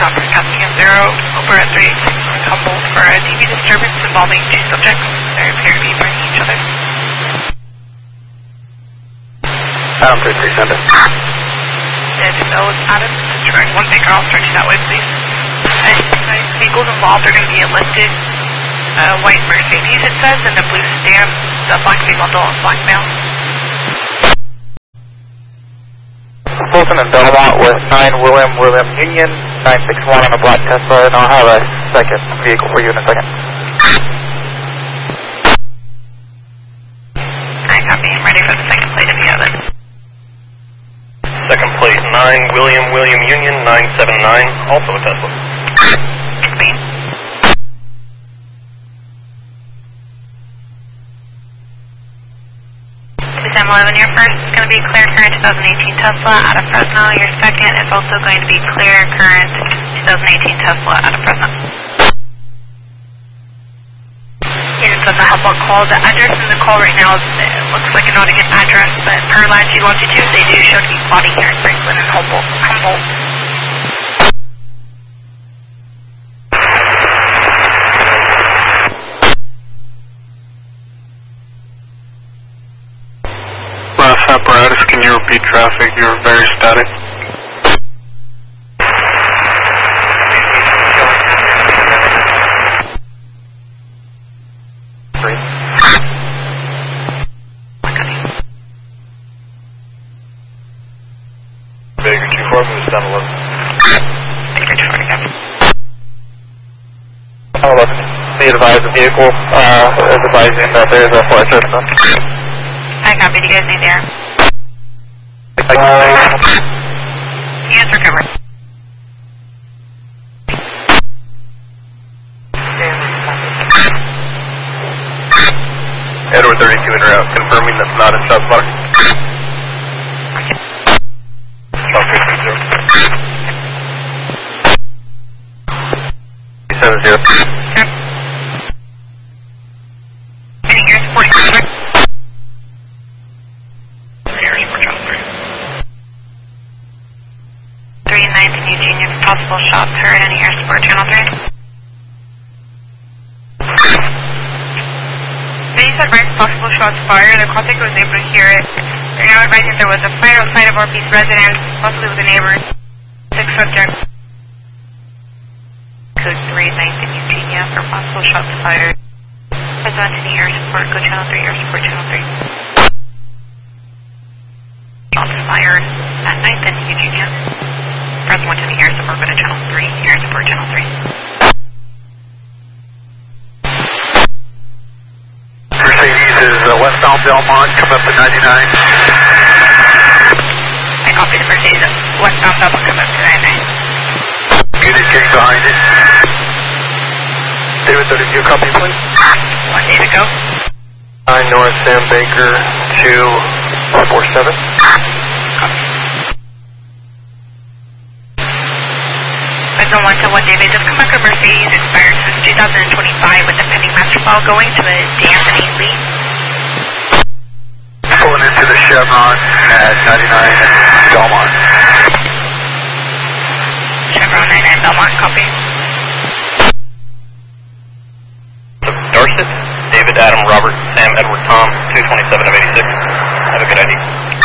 Conference passing at 0, over at 3, Humboldt for a DV disturbance involving 2 subjects. They appear to be threatening each other. Adam 33, send it. If so, it's Adam. Direct 1 Baker, I'll stretch that way, please. And vehicles involved are going to be a lifted white Mercedes, it says, and the blue stamp, the black female adult and black male. Fulton and Belmont with 9 William Union, 961 on the black Tesla, and I'll have a second vehicle for you in a second. I copy. I'm ready for the second plate if you have it. Second plate, 9 William Union, 979, also a Tesla. Copy. Sam 11, your first is going to be clear current 2018 Tesla out of Fresno. Your second is also going to be clear current 2018 Tesla out of Fresno. Units of the Humboldt call. The address in the call right now looks like an Nottingham address, but per latitude longitude, they do show to be plotting here in Franklin and Humboldt. Apparatus, can you repeat traffic? You're very static. Baker 24, move down 11. Baker 11, be advised the vehicle is advising that there is a flight surface. I copy. Do you guys need air? Units recovered. Edward 32 en route, confirming that's not in ShotSpotter. Shot 50. 70. Any air support traffic? Possible shots heard. Any air support channel 3? They said right possible shots fired. The call taker was able to hear it. They're now advising there was a fire outside of Orpheus residence, possibly with a neighbor. 6 subjects. Code 3, 9th in Eugenia for possible shots fired. Heads on to the air support. Go channel 3, air support channel 3. Shots fired at 9th in Eugenia. Press 1 to the air support, go to channel 3, air support channel 3. Mercedes is westbound Belmont, come up to 99. I copy the Mercedes, westbound Belmont, come up to 99. Unit getting behind it. David 32, copy please. 1 day to go. 9 North Sam Baker 247. Fresno 1 to 1 David, just come back to Mercedes expired since 2025 with the pending master file going to the D'Anthony Lee. Pulling into the Chevron at 99 Belmont. Chevron 99 Belmont, copy. Dorset, David, Adam, Robert, Sam, Edward, Tom, 227 of 86. Have a good ID.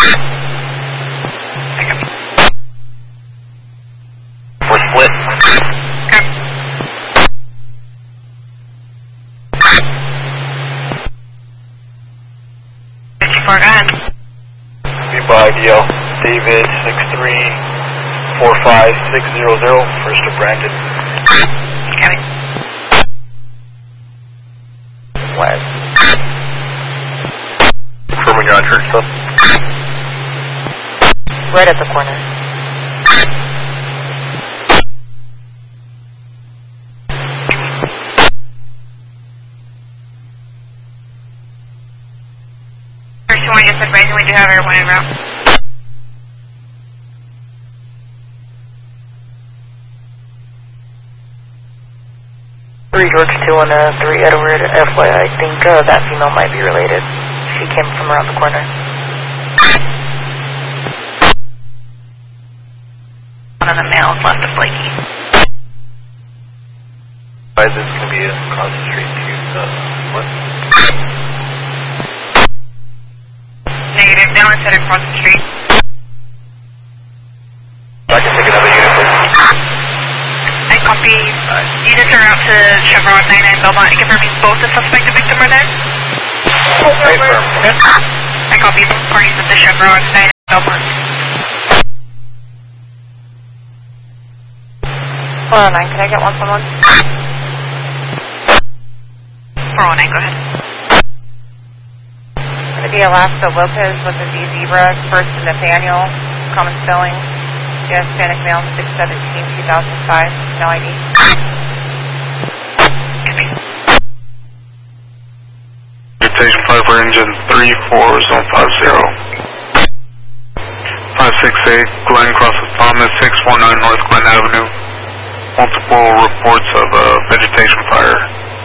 We're split. Okay. Go ahead. Goodbye, DL. David, 6345600, first to Brandon. Okay. West. Confirming you're on church stuff. Right at the corner. First one, just advising we do have everyone en route. George 213 Edward, FYI, I think that female might be related. She came from around the corner. One of the males left of Blakey. This is going to be across the street to the west. Negative, now instead across the street. I can take another unit, please. I copy. Units are out to Chevron 99 Belmont, confirming both the suspect and victim are there. Affirm. I copy both parties at the Chevron 99 Belmont. 409, can I get 111? 409, go ahead. It's going to be Alaska Lopez with a Z Zebra, first to Nathaniel, common spelling. Yes, Hispanic male, 617, 2005, no ID. Mutation 5 for engine 34, zone 50. 568 Glen crosses Thomas, 619 North Glen Avenue. Multiple reports of vegetation fire.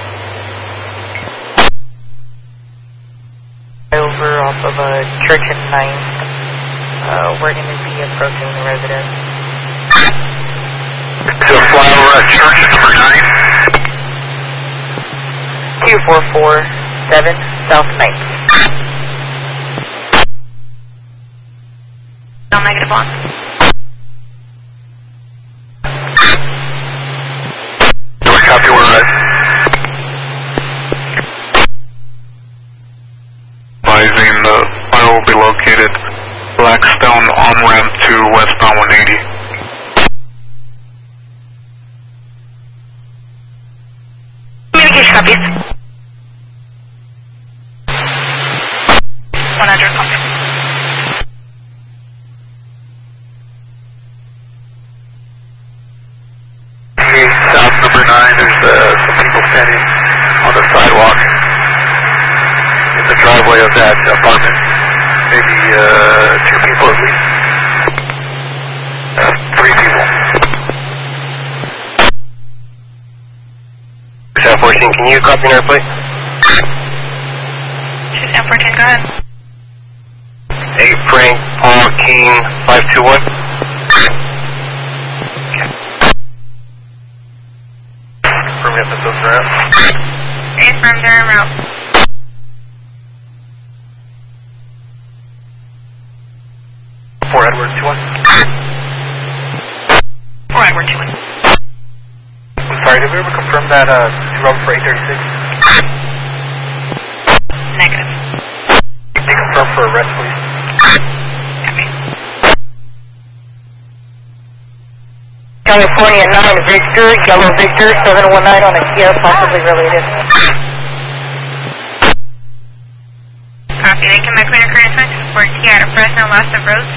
Over off of Church and 9th. We're going to be approaching the residence. To flyover at Church, number 9. 2447 South 9th. No negative on. Do I copy where we're at? Advising the fire will be located Blackstone on-ramp to westbound 180. Communication copies. 100 copy. South number 9, there's some people standing on the sidewalk in the driveway of that apartment. Maybe 2 people at least. 3 people. South 14, can you copy our plate? Shoot M14, go ahead. 8 Frank Paul King 521. Confirm if those are out. Affirm, they're en route. 4 Edward 21. 4 Edward 21. I'm sorry, did we ever confirm that 2 Robert for 836? Negative. Can you confirm for arrest, please? Copy. California 9 Victor, Yellow Victor, 719 on a Kia, possibly related. Copy. They can make clear current for Kia at Fresno, last of Rose.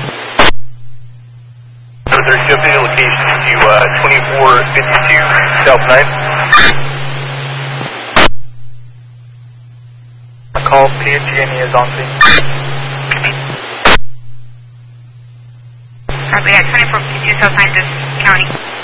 So there's your video location to 2452 South 9. I call PG&E is on scene. Copy. At 2452 South 9, this county.